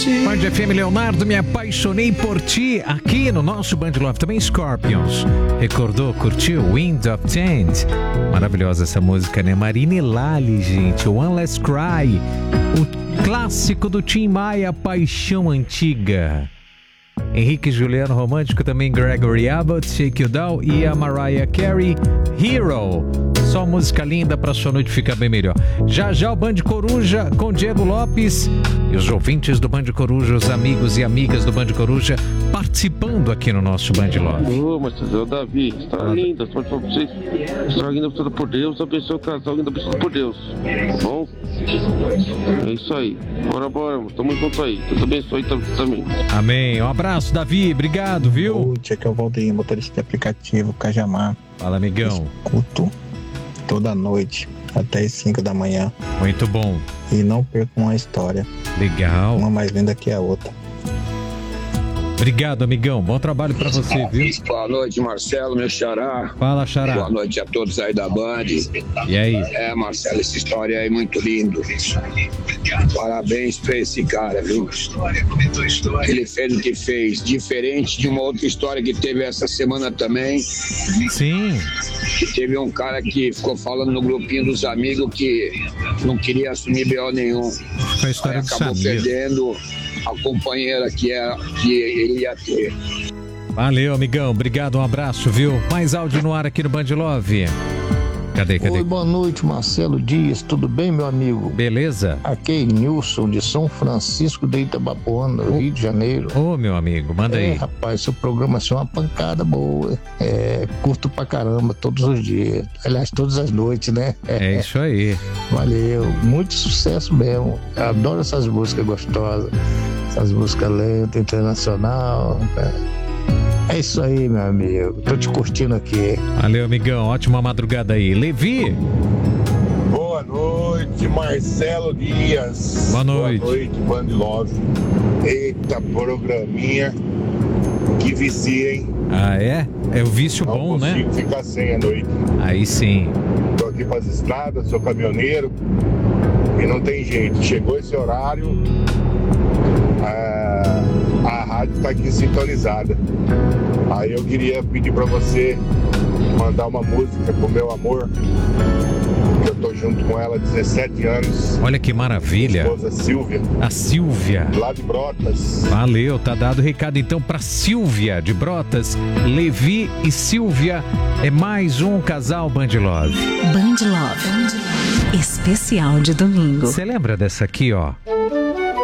Band FM Leonardo, me apaixonei por ti. Aqui no nosso Band Love também Scorpions. Recordou, curtiu? Wind of Change. Maravilhosa essa música, né? Marina e Lali, gente. One Last Cry. O clássico do Tim Maia, Paixão Antiga. Henrique e Juliano Romântico, também Gregory Abbott, Shake You Down, e a Mariah Carey, Hero. Só música linda para sua noite ficar bem melhor. Já já o Band Coruja com Diego Lopes e os ouvintes do Band Coruja, os amigos e amigas do Band Coruja participando aqui no nosso Band Love. Ô, Marcelo, Davi, está linda, pode falar pra vocês. Está linda, precisada por Deus, abençoe o casal, linda, precisada por Deus. Bom? É isso aí. Bora, tamo junto aí. Deus abençoe também. Amém. Um abraço, Davi. Obrigado, viu? Boa noite, aqui é o Valdeir, motorista de aplicativo Cajamar. Fala, amigão. Escuto toda noite, até as 5 da manhã. Muito bom. E não perco uma história. Legal. Uma mais linda que a outra. Obrigado, amigão. Bom trabalho pra você, viu? Boa noite, Marcelo, meu xará. Fala, xará. Boa noite a todos aí da Band. E aí? É, Marcelo, essa história aí é muito lindo. Parabéns pra esse cara, viu? Ele fez o que fez, diferente de uma outra história que teve essa semana também. Sim. Que teve um cara que ficou falando no grupinho dos amigos que não queria assumir BO nenhum. Foi a história aí do acabou Samir. perdendo a companheira que ele ia ter. Valeu, amigão. Obrigado, um abraço, viu? Mais áudio no ar aqui no Band Love. Cadê? Oi, boa noite, Marcelo Dias. Tudo bem, meu amigo? Beleza. Aqui é Nilson, de São Francisco de Itabapoana, Rio de Janeiro. Ô, meu amigo, manda aí. Rapaz, seu programa é uma pancada boa. Curto pra caramba, todos os dias. Aliás, todas as noites, né? É isso aí. Valeu. Muito sucesso mesmo. Eu adoro essas músicas gostosas. Essas músicas lentas, internacional. É isso aí, meu amigo. Tô te curtindo aqui. Valeu, amigão. Ótima madrugada aí. Levi. Boa noite, Marcelo Dias. Boa noite. Boa noite, Band Love. Eita, programinha que vicia, hein? Ah, é? É o vício não bom, né? Não consigo ficar sem a noite. Aí sim. Tô aqui pras estradas, sou caminhoneiro e não tem jeito. Chegou esse horário, a rádio tá aqui sintonizada. Aí eu queria pedir pra você mandar uma música pro meu amor, que eu tô junto com ela há 17 anos. Olha que maravilha. Minha esposa Silvia. A Silvia. Lá de Brotas. Valeu, tá dado o recado então pra Silvia de Brotas. Levi e Silvia é mais um casal Band Love. Band Love. Especial de domingo. Você lembra dessa aqui, ó?